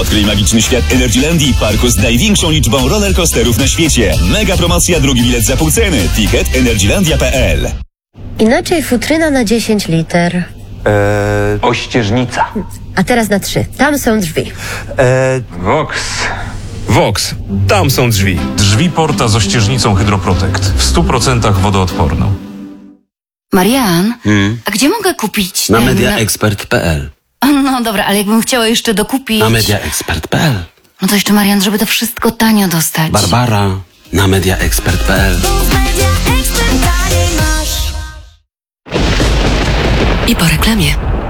Odkryj magiczny świat Energylandii, parku z największą liczbą rollercoasterów na świecie. Mega promocja, drugi bilet za pół ceny. Ticket energylandia.pl. Inaczej futryna na 10 liter. Ościeżnica. A teraz na 3. Tam są drzwi. Vox. Tam są drzwi. Drzwi porta z ościeżnicą Hydroprotect. W 100% wodoodporną. Marian, a gdzie mogę kupić Na mediaexpert.pl. No dobra, ale jakbym chciała jeszcze dokupić... Na mediaexpert.pl. No to jeszcze, Marian, żeby to wszystko tanio dostać. Barbara. Na mediaexpert.pl. I po reklamie.